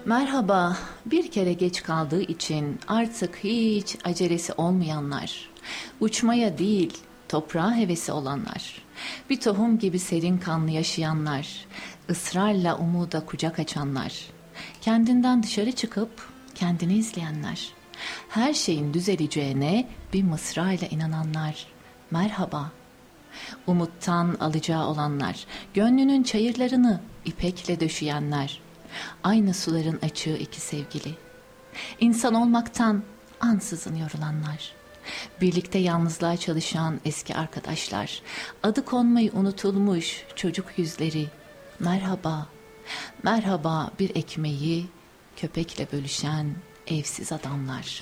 Merhaba, bir kere geç kaldığı için artık hiç acelesi olmayanlar, uçmaya değil toprağa hevesi olanlar, bir tohum gibi serin kanlı yaşayanlar, ısrarla umuda kucak açanlar, kendinden dışarı çıkıp kendini izleyenler, her şeyin düzeleceğine bir mısrayla inananlar, merhaba. Umuttan alacağı olanlar, gönlünün çayırlarını ipekle döşeyenler, aynı suların açığı iki sevgili. İnsan olmaktan ansızın yorulanlar, birlikte yalnızlığa çalışan eski arkadaşlar, adı konmayı unutulmuş çocuk yüzleri. Merhaba, merhaba bir ekmeği köpekle bölüşen evsiz adamlar.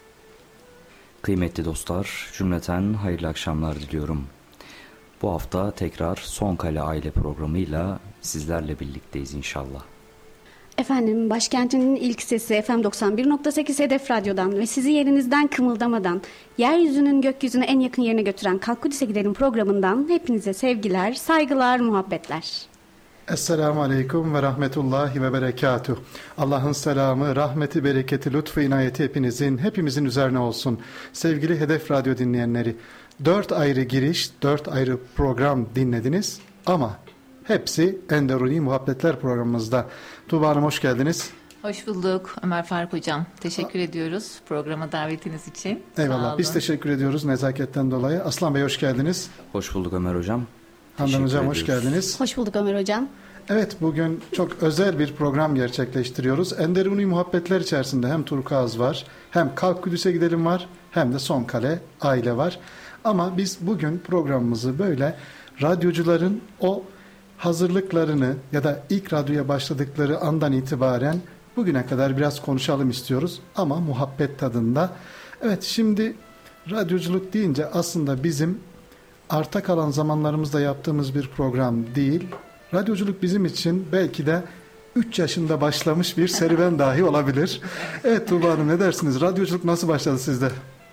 Kıymetli dostlar, cümleten hayırlı akşamlar diliyorum. Bu hafta tekrar Son Kale Aile programıyla sizlerle birlikteyiz inşallah. Efendim, başkentinin ilk sesi FM 91.8 Hedef Radyo'dan ve sizi yerinizden kımıldamadan yeryüzünün gökyüzüne en yakın yerine götüren Kalk Kudüs'e Gidelim programından hepinize sevgiler, saygılar, muhabbetler. Esselamu Aleyküm ve Rahmetullahi ve Berekatuhu. Allah'ın selamı, rahmeti, bereketi, lütfu, inayeti hepimizin üzerine olsun. Sevgili Hedef Radyo dinleyenleri, 4 ayrı giriş, 4 ayrı program dinlediniz ama hepsi Enderuni Muhabbetler programımızda. Tuğba Hanım hoş geldiniz. Hoş bulduk Ömer Faruk Hocam. Teşekkür ediyoruz programa davetiniz için. Eyvallah, biz teşekkür ediyoruz nezaketten dolayı. Aslan Bey hoş geldiniz. Hoş bulduk Ömer Hocam. Handan Hocam hoş geldiniz. Hoş bulduk Ömer Hocam. Evet, bugün çok özel bir program gerçekleştiriyoruz. Enderuni Muhabbetler içerisinde hem Turkuaz var, hem Kalk Kudüs'e Gidelim var, hem de Son Kale Aile var. Ama biz bugün programımızı böyle radyocuların o hazırlıklarını ya da ilk radyoya başladıkları andan itibaren bugüne kadar biraz konuşalım istiyoruz ama muhabbet tadında. Evet, şimdi radyoculuk deyince aslında bizim arta kalan zamanlarımızda yaptığımız bir program değil. Radyoculuk bizim için belki de 3 yaşında başlamış bir serüven dahi olabilir. Evet Tuğba Hanım, ne dersiniz? Radyoculuk nasıl başladı sizde?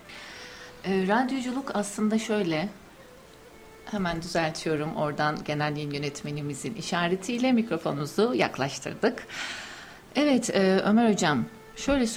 Radyoculuk aslında şöyle, hemen düzeltiyorum, oradan genel yayın yönetmenimizin işaretiyle mikrofonumuzu yaklaştırdık. Evet Ömer Hocam, şöyle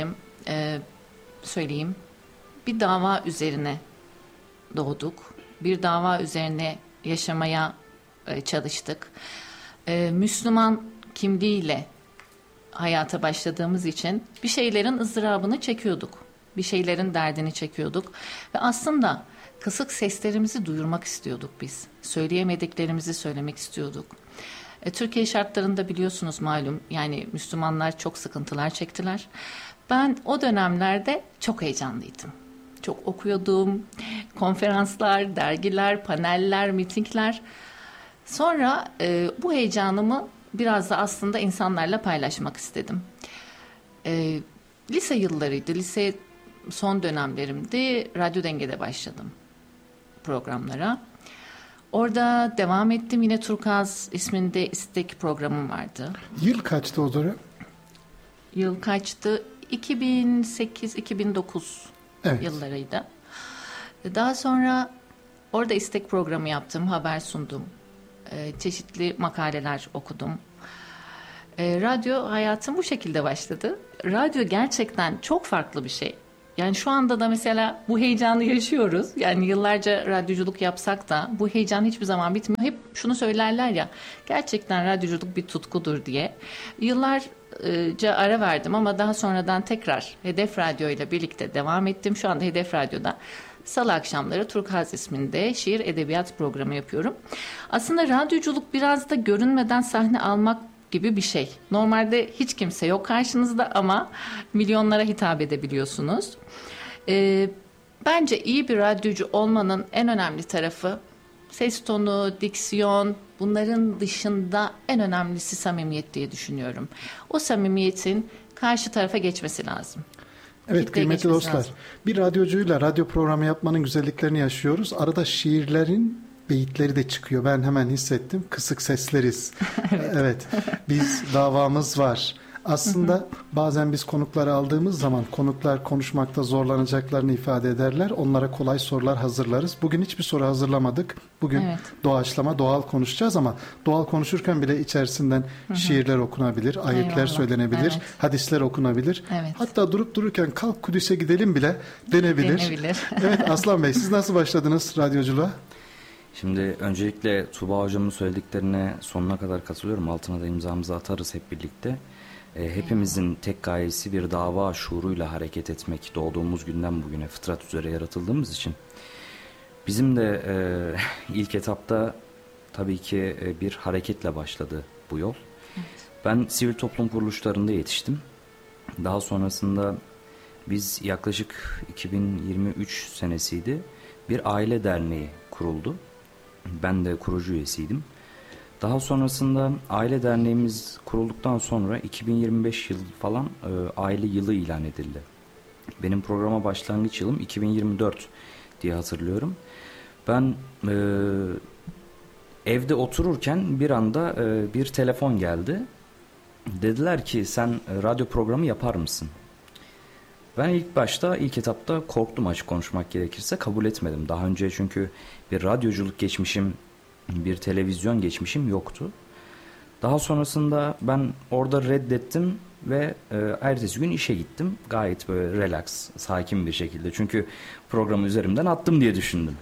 söyleyeyim, bir dava üzerine doğduk, bir dava üzerine yaşamaya çalıştık. Müslüman kimliğiyle hayata başladığımız için bir şeylerin ızdırabını çekiyorduk. Bir şeylerin derdini çekiyorduk. Ve aslında kısık seslerimizi duyurmak istiyorduk biz. Söyleyemediklerimizi söylemek istiyorduk. Türkiye şartlarında biliyorsunuz malum, yani Müslümanlar çok sıkıntılar çektiler. Ben o dönemlerde çok heyecanlıydım. Çok okuyordum. Konferanslar, dergiler, paneller, mitingler. Sonra bu heyecanımı biraz da aslında insanlarla paylaşmak istedim. Lise yıllarıydı, lise son dönemlerimdi. Radyo Denge'de başladım programlara. Orada devam ettim. Yine Turkuaz isminde istek programım vardı. Yıl kaçtı o dönem? Yıl kaçtı? 2008-2009 evet. Yıllarıydı. Daha sonra orada istek programı yaptım, haber sundum. Çeşitli makaleler okudum. Radyo hayatım bu şekilde başladı. Radyo gerçekten çok farklı bir şey. Yani şu anda da mesela bu heyecanı yaşıyoruz. Yani yıllarca radyoculuk yapsak da bu heyecan hiçbir zaman bitmiyor. Hep şunu söylerler ya, gerçekten radyoculuk bir tutkudur diye. Yıllarca ara verdim ama daha sonradan tekrar Hedef Radyo ile birlikte devam ettim. Şu anda Hedef Radyo'da Salı akşamları Turkuaz isminde şiir edebiyat programı yapıyorum. Aslında radyoculuk biraz da görünmeden sahne almak gibi bir şey. Normalde hiç kimse yok karşınızda ama milyonlara hitap edebiliyorsunuz. Bence iyi bir radyocu olmanın en önemli tarafı ses tonu, diksiyon, bunların dışında en önemlisi samimiyet diye düşünüyorum. O samimiyetin karşı tarafa geçmesi lazım. Evet kıymetli dostlar, bir radyocuyla radyo programı yapmanın güzelliklerini yaşıyoruz. Arada şiirlerin beyitleri de çıkıyor. Ben hemen hissettim. Kısık sesleriz. Evet. Biz davamız var. Aslında bazen biz konukları aldığımız zaman konuklar konuşmakta zorlanacaklarını ifade ederler. Onlara kolay sorular hazırlarız. Bugün hiçbir soru hazırlamadık. Bugün Evet. doğaçlama, doğal konuşacağız ama doğal konuşurken bile içerisinden şiirler okunabilir, ayetler Eyvallah. söylenebilir, Evet. hadisler okunabilir. Evet. Hatta durup dururken kalk Kudüs'e gidelim bile denebilir. Denebilir. Evet Aslan Bey, siz nasıl başladınız radyoculuğa? Şimdi öncelikle Tuğba hocamın söylediklerine sonuna kadar katılıyorum. Altına da imzamızı atarız hep birlikte. Hepimizin tek gayesi bir dava şuuruyla hareket etmek. Doğduğumuz günden bugüne fıtrat üzere yaratıldığımız için. Bizim de ilk etapta tabii ki bir hareketle başladı bu yol. Ben sivil toplum kuruluşlarında yetiştim. Daha sonrasında biz yaklaşık 2023 senesiydi. Bir aile derneği kuruldu. Ben de kurucu üyesiydim. Daha sonrasında aile derneğimiz kurulduktan sonra 2025 yıl falan aile yılı ilan edildi. Benim programa başlangıç yılım 2024 diye hatırlıyorum. Ben evde otururken bir anda bir telefon geldi. Dediler ki sen radyo programı yapar mısın? Ben ilk etapta korktum, açık konuşmak gerekirse, kabul etmedim. Daha önce çünkü bir radyoculuk geçmişim, bir televizyon geçmişim yoktu. Daha sonrasında ben orada reddettim ve ertesi gün işe gittim. Gayet böyle relax, sakin bir şekilde. Çünkü programı üzerimden attım diye düşündüm.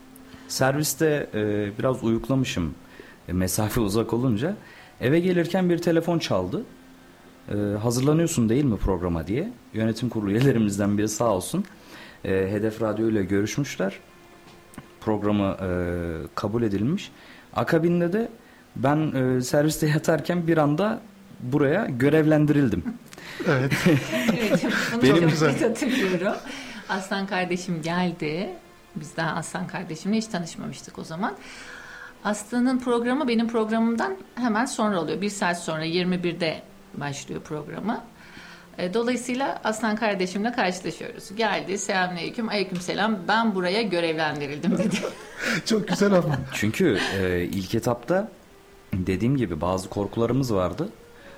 Serviste biraz uyuklamışım, mesafe uzak olunca. Eve gelirken bir telefon çaldı. Hazırlanıyorsun değil mi programa diye. Yönetim kurulu üyelerimizden biri sağ olsun Hedef Radyo ile görüşmüşler. Programı kabul edilmiş. Akabinde de ben serviste yatarken bir anda buraya görevlendirildim. Evet. Evet, bunu Benim çok güzel. net hatırlıyorum. Aslan kardeşim geldi. Biz daha Aslan kardeşimle hiç tanışmamıştık o zaman. Aslan'ın programı benim programımdan hemen sonra oluyor. 1 saat sonra 21'de başlıyor programı. Dolayısıyla Aslan kardeşimle karşılaşıyoruz. Geldi, selamünaleyküm, aleykümselam. Ben buraya görevlendirildim dedi. Çok güzel ama. Çünkü ilk etapta dediğim gibi bazı korkularımız vardı.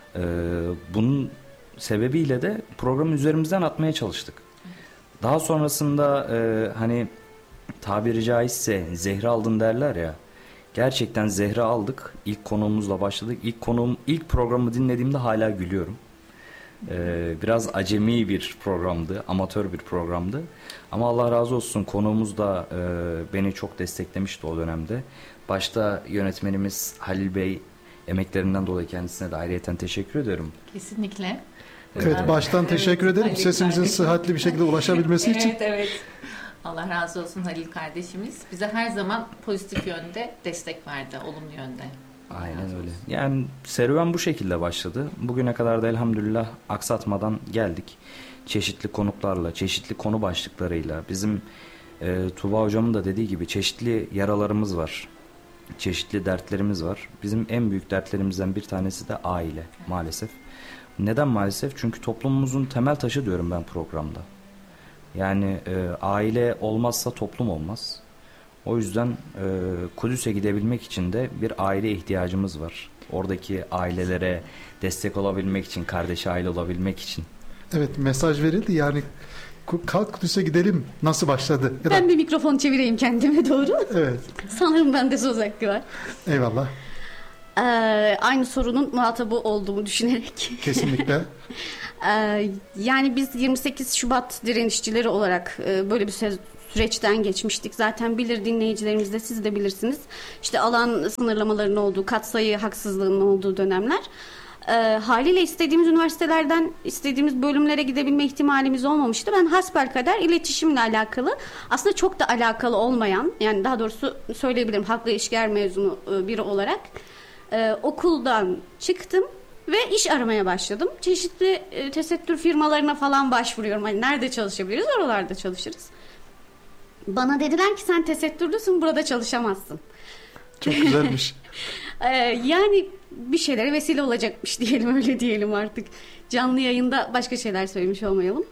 Bunun sebebiyle de programı üzerimizden atmaya çalıştık. Daha sonrasında hani tabiri caizse zehri aldın derler ya. Gerçekten zehri aldık. İlk konuğumuzla başladık. İlk programı dinlediğimde hala gülüyorum. Biraz acemi bir programdı, amatör bir programdı. Ama Allah razı olsun, konuğumuz da beni çok desteklemişti o dönemde. Başta yönetmenimiz Halil Bey, emeklerinden dolayı kendisine de ayrıyeten teşekkür ederim. Kesinlikle. Evet, baştan teşekkür ederim. Halil Sesimizin kardeşim. sıhhatli bir şekilde ulaşabilmesi için. Evet, evet. Allah razı olsun Halil kardeşimiz. Bize her zaman pozitif yönde destek verdi, olumlu yönde. Aynen öyle. Yani serüven bu şekilde başladı. Bugüne kadar da elhamdülillah aksatmadan geldik. Çeşitli konuklarla, çeşitli konu başlıklarıyla. Bizim Tuğba hocamın da dediği gibi çeşitli yaralarımız var. Çeşitli dertlerimiz var. Bizim en büyük dertlerimizden bir tanesi de aile maalesef. Neden maalesef? Çünkü toplumumuzun temel taşı diyorum ben programda. Yani aile olmazsa toplum olmaz. O yüzden Kudüs'e gidebilmek için de bir aile ihtiyacımız var. Oradaki ailelere destek olabilmek için, kardeş aile olabilmek için. Evet, mesaj verildi yani kalk Kudüs'e gidelim nasıl başladı? Ya da, Ben bir mikrofon çevireyim kendime doğru. evet, Sanırım bende söz hakkı var. eyvallah. Aynı sorunun muhatabı olduğumu düşünerek. Kesinlikle. Yani biz 28 Şubat direnişçileri olarak böyle bir süreçten geçmiştik. Zaten bilir dinleyicilerimiz de, siz de bilirsiniz. İşte alan sınırlamalarının olduğu, katsayı haksızlığının olduğu dönemler. Haliyle istediğimiz üniversitelerden istediğimiz bölümlere gidebilme ihtimalimiz olmamıştı. Ben hasbelkader iletişimle alakalı, aslında çok da alakalı olmayan, yani daha doğrusu söyleyebilirim, halkla ilişkiler mezunu biri olarak okuldan çıktım ve iş aramaya başladım. Çeşitli tesettür firmalarına falan başvuruyorum. Hani nerede çalışabiliriz? Oralarda çalışırız. Bana dediler ki sen tesettürlüsün, burada çalışamazsın. Çok güzelmiş. Yani bir şeylere vesile olacakmış diyelim, öyle diyelim artık. Canlı yayında başka şeyler söylemiş olmayalım.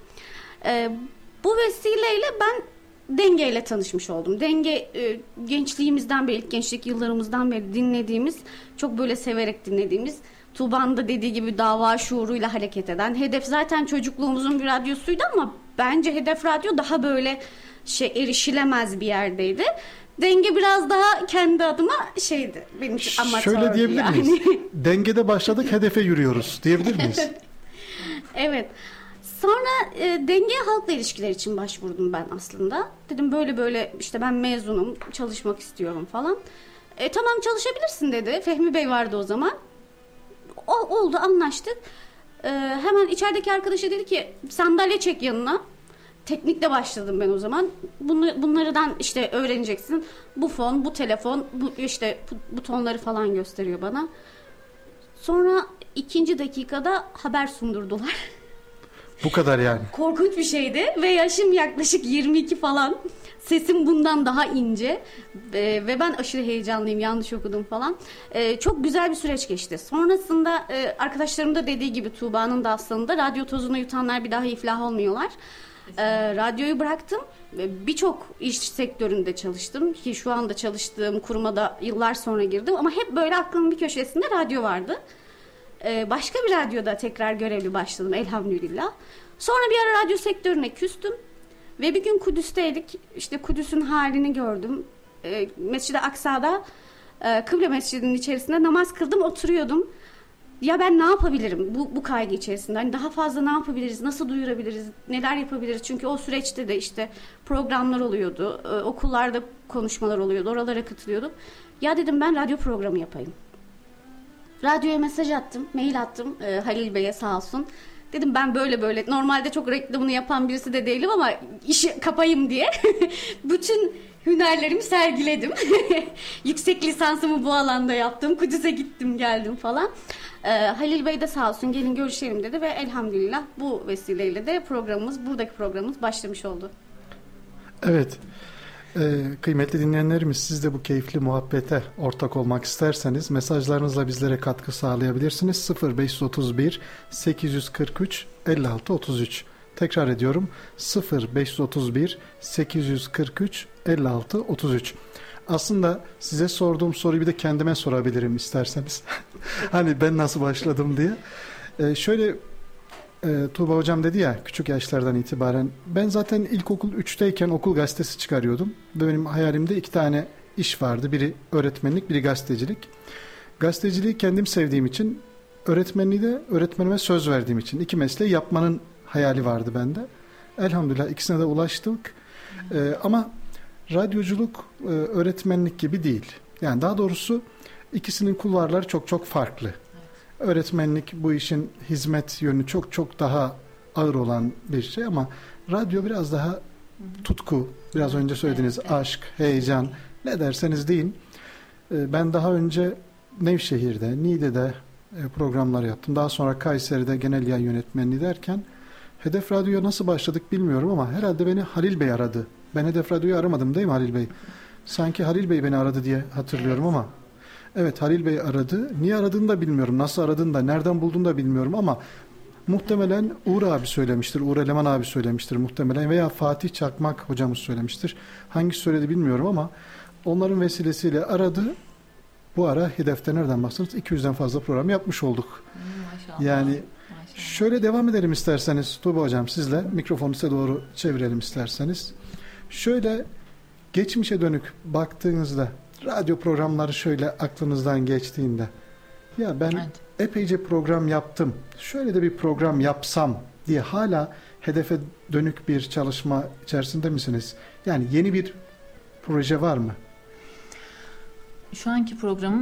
Bu vesileyle ben Denge ile tanışmış oldum. Denge gençliğimizden beri, gençlik yıllarımızdan beri dinlediğimiz, çok böyle severek dinlediğimiz Tuğba'nın da dediği gibi dava şuuruyla hareket eden. Hedef zaten çocukluğumuzun bir radyosuydu ama bence Hedef Radyo daha böyle erişilemez bir yerdeydi. Denge biraz daha kendi adıma benim için amatördü. Şöyle diyebilir miyiz? Dengede başladık, hedefe yürüyoruz diyebilir miyiz? Evet. Sonra denge halkla ilişkiler için başvurdum ben aslında. Dedim böyle böyle işte ben mezunum, çalışmak istiyorum falan. Tamam çalışabilirsin dedi. Fehmi Bey vardı o zaman. Oldu, anlaştık. Hemen içerideki arkadaşa dedi ki sandalye çek yanına. Teknikle başladım ben o zaman. Bunlardan işte öğreneceksin. Bu fon, bu telefon, bu işte butonları falan gösteriyor bana. Sonra 2. dakikada haber sundurdular. Bu kadar yani. Korkunç bir şeydi ve yaşım yaklaşık 22 falan. Sesim bundan daha ince ve ben aşırı heyecanlıyım, yanlış okudum falan. Çok güzel bir süreç geçti. Sonrasında arkadaşlarım da dediği gibi Tuğba'nın da aslında radyo tozunu yutanlar bir daha iflah olmuyorlar. Radyoyu bıraktım. Birçok iş sektöründe çalıştım ki şu anda çalıştığım kuruma da yıllar sonra girdim ama hep böyle aklımın bir köşesinde radyo vardı. Başka bir radyoda tekrar görevli başladım elhamdülillah. Sonra bir ara radyo sektörüne küstüm ve bir gün Kudüs'teydik. İşte Kudüs'ün halini gördüm. Mescid-i Aksa'da Kıble Mescidi'nin içerisinde namaz kıldım, oturuyordum. Ya ben ne yapabilirim bu kaygı içerisinde? Hani daha fazla ne yapabiliriz? Nasıl duyurabiliriz? Neler yapabiliriz? Çünkü o süreçte de işte programlar oluyordu. Okullarda konuşmalar oluyordu. Oralara katılıyordum. Ya dedim ben radyo programı yapayım. Radyoya mesaj attım, mail attım Halil Bey'e sağ olsun. Dedim ben böyle böyle normalde çok reklamını yapan birisi de değilim ama işi kapayım diye bütün hünerlerimi sergiledim. Yüksek lisansımı bu alanda yaptım. Kudüs'e gittim geldim falan. Halil Bey de sağ olsun gelin görüşelim dedi ve elhamdülillah bu vesileyle de buradaki programımız başlamış oldu. Evet. Kıymetli dinleyenlerimiz, siz de bu keyifli muhabbete ortak olmak isterseniz mesajlarınızla bizlere katkı sağlayabilirsiniz. 0531 843 56 33. Tekrar ediyorum. 0531 843 56 33. Aslında size sorduğum soruyu bir de kendime sorabilirim isterseniz. Hani ben nasıl başladım diye. Tuğba hocam dedi ya, küçük yaşlardan itibaren ben zaten ilkokul 3'teyken okul gazetesi çıkarıyordum. Benim hayalimde 2 tane iş vardı. Biri öğretmenlik, biri gazetecilik. Gazeteciliği kendim sevdiğim için, öğretmenliği de öğretmenime söz verdiğim için 2 mesleği yapmanın hayali vardı bende. Elhamdülillah ikisine de ulaştık. Ama radyoculuk öğretmenlik gibi değil. Yani daha doğrusu ikisinin kulvarları çok çok farklı. Öğretmenlik bu işin hizmet yönü çok çok daha ağır olan bir şey ama radyo biraz daha tutku, biraz önce söylediğiniz aşk, heyecan, ne derseniz deyin. Ben daha önce Nevşehir'de, Niğde'de programlar yaptım. Daha sonra Kayseri'de genel yayın yönetmenliği derken Hedef Radyo'ya nasıl başladık bilmiyorum ama herhalde beni Halil Bey aradı. Ben Hedef Radyo'yu aramadım değil mi Halil Bey? Sanki Halil Bey beni aradı diye hatırlıyorum ama evet, Halil Bey aradı. Niye aradığını da bilmiyorum. Nasıl aradığını da, nereden bulduğunu da bilmiyorum ama muhtemelen Uğur abi söylemiştir. Uğur Eleman abi söylemiştir muhtemelen veya Fatih Çakmak hocamız söylemiştir. Hangisi söyledi bilmiyorum ama onların vesilesiyle aradı. Bu ara Hedef'te nereden baksanız 200'den fazla program yapmış olduk. Maşallah. Yani Maşallah. şöyle devam edelim isterseniz Tuğba hocam, sizle mikrofonu size doğru çevirelim isterseniz. Şöyle geçmişe dönük baktığınızda, radyo programları şöyle aklınızdan geçtiğinde, ya ben epeyce program yaptım, şöyle de bir program yapsam diye hala hedefe dönük bir çalışma içerisinde misiniz? Yani yeni bir proje var mı? Şu anki programım